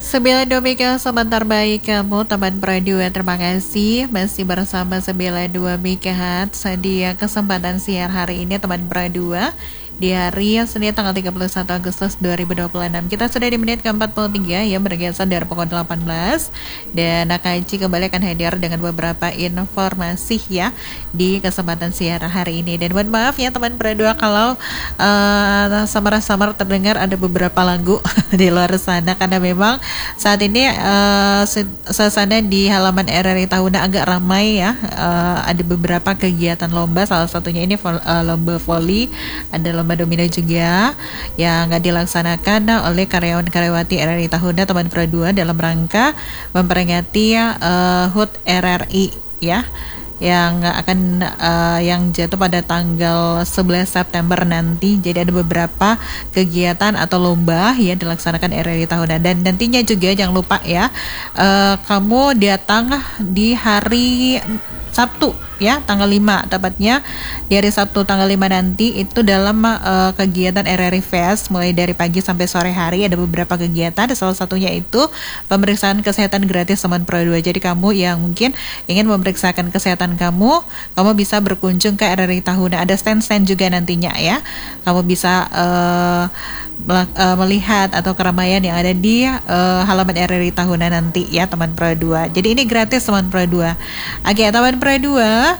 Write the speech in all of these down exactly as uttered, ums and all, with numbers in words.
Sembilan dua Mika sebentar baik kamu teman radio, terima kasih masih bersama sembilan dua megahertz di kesempatan siar hari ini teman radio di hari Senin tanggal tiga puluh satu Agustus dua ribu dua puluh enam. Kita sudah di menit ke empat puluh tiga ya, bergeser dari pukul delapan belas, dan Akaji kembali akan hadir dengan beberapa informasi ya di kesempatan siar hari ini. Dan mohon maaf ya teman berdua kalau uh, samar-samar terdengar ada beberapa lagu di luar sana, karena memang saat ini uh, suasana di halaman R R I Tahuna agak ramai ya. Uh, ada beberapa kegiatan lomba, salah satunya ini uh, lomba voli, ada lomba domino juga yang nggak dilaksanakan oleh karyawan-karyawati R R I Tahuna teman Pro dua dalam rangka memperingati uh, H U T R R I ya, yang akan uh, yang jatuh pada tanggal sebelas September nanti. Jadi ada beberapa kegiatan atau lomba yang dilaksanakan R R I Tahuna, dan nantinya juga jangan lupa ya, uh, kamu datang di hari Sabtu ya, tanggal lima tepatnya di hari Sabtu tanggal lima nanti itu dalam uh, kegiatan R R I Fest mulai dari pagi sampai sore hari. Ada beberapa kegiatan, salah satunya itu pemeriksaan kesehatan gratis teman Pro dua. Jadi kamu yang mungkin ingin memeriksakan kesehatan kamu, kamu bisa berkunjung ke R R I Tahuna. Ada stand-stand juga nantinya ya, kamu bisa uh, melihat atau keramaian yang ada di uh, halaman R R I Tahuna nanti ya teman Pro dua. Jadi ini gratis teman Pro dua. Oke teman Pro dua,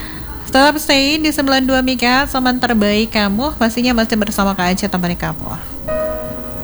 tetap stay di sembilan dua Mika, teman terbaik kamu, pastinya masih bersama Kak Aceh temani kamu.